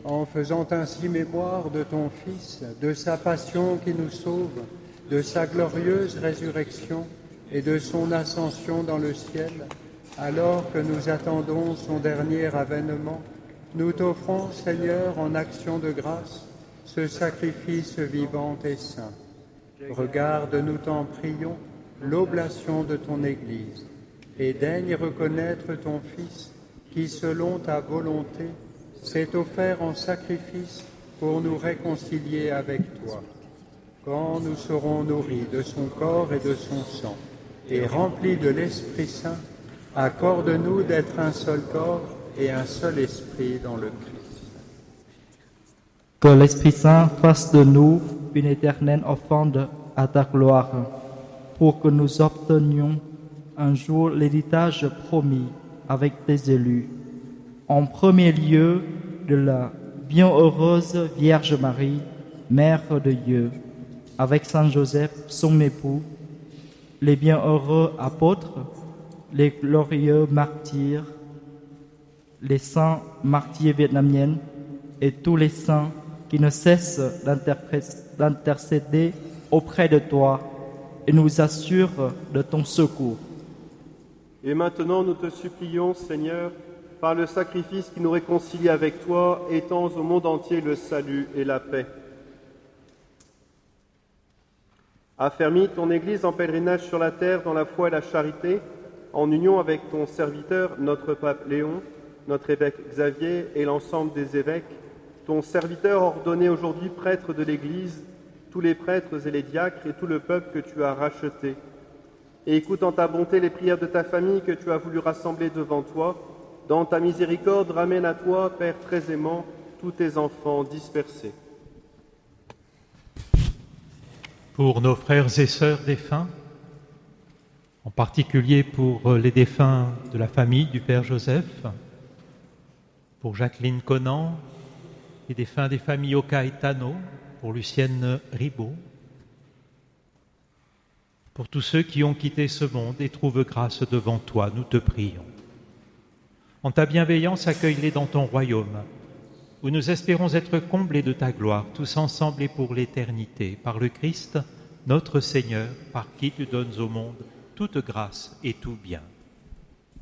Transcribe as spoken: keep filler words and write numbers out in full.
en faisant ainsi mémoire de ton Fils, de sa passion qui nous sauve, de sa glorieuse résurrection et de son ascension dans le ciel, alors que nous attendons son dernier avènement, nous t'offrons, Seigneur, en action de grâce, ce sacrifice vivant et saint. Regarde, nous t'en prions, l'oblation de ton Église, et daigne reconnaître ton Fils, qui, selon ta volonté, s'est offert en sacrifice pour nous réconcilier avec toi. Quand nous serons nourris de son corps et de son sang, et remplis de l'Esprit Saint, accorde-nous d'être un seul corps et un seul esprit dans le Christ. Que l'Esprit Saint fasse de nous une éternelle offrande à ta gloire, pour que nous obtenions un jour l'héritage promis avec tes élus. En premier lieu, de la bienheureuse Vierge Marie, Mère de Dieu, avec Saint Joseph, son époux, les bienheureux apôtres, les glorieux martyrs, les saints martyrs vietnamiens et tous les saints qui ne cessent d'intercéder auprès de toi et nous assurent de ton secours. Et maintenant, nous te supplions, Seigneur, par le sacrifice qui nous réconcilie avec toi, étends au monde entier le salut et la paix. Affermis ton Église en pèlerinage sur la terre dans la foi et la charité, en union avec ton serviteur, notre pape Léon, notre évêque Xavier et l'ensemble des évêques, ton serviteur ordonné aujourd'hui prêtre de l'Église, tous les prêtres et les diacres et tout le peuple que tu as racheté. Et écoute en ta bonté les prières de ta famille que tu as voulu rassembler devant toi. Dans ta miséricorde, ramène à toi, Père très aimant, tous tes enfants dispersés. Pour nos frères et sœurs défunts, en particulier pour les défunts de la famille du Père Joseph, pour Jacqueline Conan, les défunts des familles Oka et Tano, pour Lucienne Ribaud, pour tous ceux qui ont quitté ce monde et trouvent grâce devant toi, nous te prions. En ta bienveillance, accueille-les dans ton royaume, où nous espérons être comblés de ta gloire, tous ensemble et pour l'éternité, par le Christ, notre Seigneur, par qui tu donnes au monde toute grâce et tout bien.